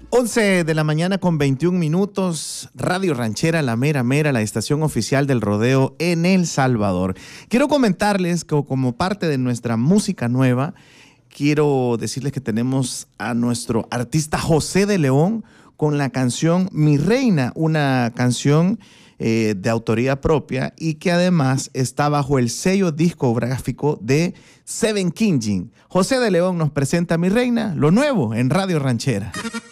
11 de la mañana con 21 minutos, Radio Ranchera, la mera mera, la estación oficial del rodeo en El Salvador. Quiero comentarles que como parte de nuestra música nueva, quiero decirles que tenemos a nuestro artista José de León con la canción Mi Reina, una canción de autoría propia y que además está bajo el sello discográfico de Seven Kingdom. José de León nos presenta Mi Reina, lo nuevo en Radio Ranchera.